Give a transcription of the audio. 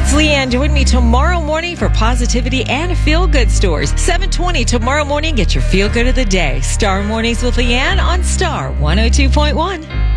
It's Leanne. Join me tomorrow morning for Positivity and Feel Good Stores. 7:20 tomorrow morning. Get your feel good of the day. Star Mornings with Leanne on Star 102.1.